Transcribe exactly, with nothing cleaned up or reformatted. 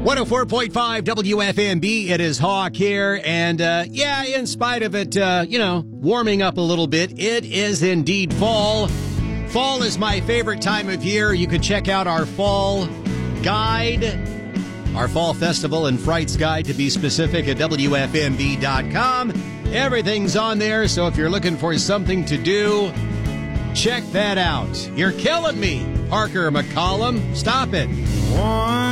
one oh four point five W F M B, it is Hawk here, and uh, yeah, in spite of it, uh, you know, warming up a little bit, it is indeed fall. Fall is my favorite time of year. You can check out our fall guide, our fall festival and frights guide to be specific at W F M B dot com. Everything's on there, so if you're looking for something to do, check that out. You're killing me, Parker McCollum. Stop it. One